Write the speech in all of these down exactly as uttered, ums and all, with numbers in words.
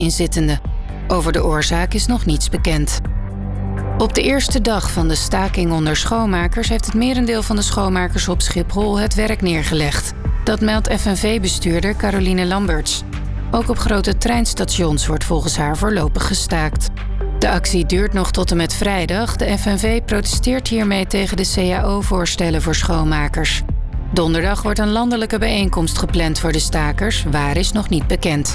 inzittenden. Over de oorzaak is nog niets bekend. Op de eerste dag van de staking onder schoonmakers heeft het merendeel van de schoonmakers op Schiphol het werk neergelegd. Dat meldt F N V-bestuurder Caroline Lamberts. Ook op grote treinstations wordt volgens haar voorlopig gestaakt. De actie duurt nog tot en met vrijdag. De F N V protesteert hiermee tegen de C A O-voorstellen voor schoonmakers. Donderdag wordt een landelijke bijeenkomst gepland voor de stakers. Waar is nog niet bekend.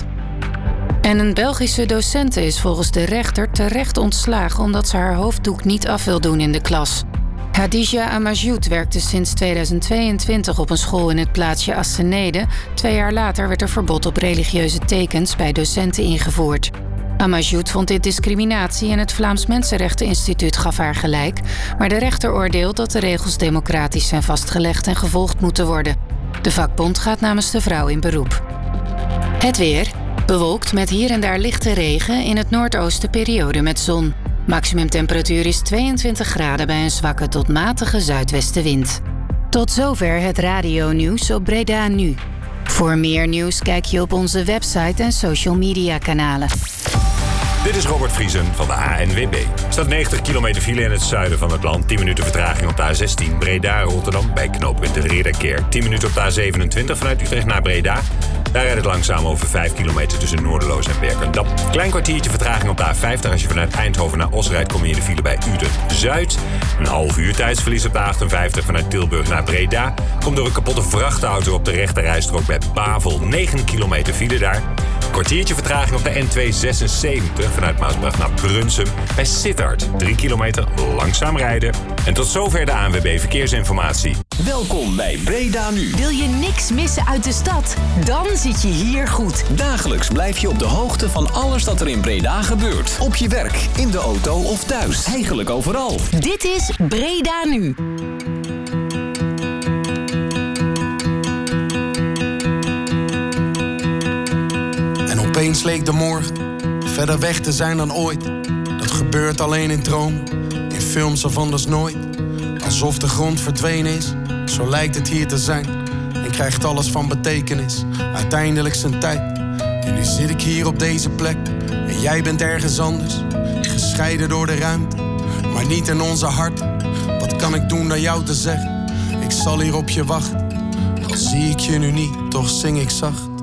En een Belgische docente is volgens de rechter terecht ontslagen omdat ze haar hoofddoek niet af wil doen in de klas. Hadija Amajoud werkte sinds tweeduizend tweeëntwintig op een school in het plaatsje Assenede. Twee jaar later werd er verbod op religieuze tekens bij docenten ingevoerd. Amajoud vond dit discriminatie en het Vlaams Mensenrechteninstituut gaf haar gelijk. Maar de rechter oordeelt dat de regels democratisch zijn vastgelegd en gevolgd moeten worden. De vakbond gaat namens de vrouw in beroep. Het weer. Bewolkt met hier en daar lichte regen, in het noordoosten periode met zon. Maximumtemperatuur is tweeëntwintig graden bij een zwakke tot matige zuidwestenwind. Tot zover het radio-nieuws op Breda Nu. Voor meer nieuws kijk je op onze website en social media kanalen. Dit is Robert Vriesen van de A N W B. Er staat negentig kilometer file in het zuiden van het land. tien minuten vertraging op de A zestien Breda-Rotterdam bij knooppunt de Ridderkeer. tien minuten op de A zevenentwintig vanuit Utrecht naar Breda. Daar rijdt het langzaam over vijf kilometer tussen Noorderloos en Werkendam. Klein kwartiertje vertraging op de A vijftig. Als je vanuit Eindhoven naar Os rijdt, kom je in de file bij Uden-Zuid. Een half uur tijdsverlies op de A achtenvijftig vanuit Tilburg naar Breda. Komt door een kapotte vrachtauto op de rechterrijstrook bij Bavel. negen kilometer file daar. Kwartiertje vertraging op de N tweehonderdzesenzeventig vanuit Maasbracht naar Brunsum bij Sittard. drie kilometer langzaam rijden. En tot zover de A N W B Verkeersinformatie. Welkom bij Breda Nu. Wil je niks missen uit de stad? Dan zit je hier goed. Dagelijks blijf je op de hoogte van alles dat er in Breda gebeurt. Op je werk, in de auto of thuis. Eigenlijk overal. Dit is Breda Nu. Opeens leek de morgen verder weg te zijn dan ooit. Dat gebeurt alleen in dromen, in films of anders nooit. Alsof de grond verdwenen is, zo lijkt het hier te zijn. En krijgt alles van betekenis, uiteindelijk zijn tijd. En nu zit ik hier op deze plek, en jij bent ergens anders. Gescheiden door de ruimte, maar niet in onze hart. Wat kan ik doen dan jou te zeggen? Ik zal hier op je wachten. Al zie ik je nu niet, toch zing ik zacht.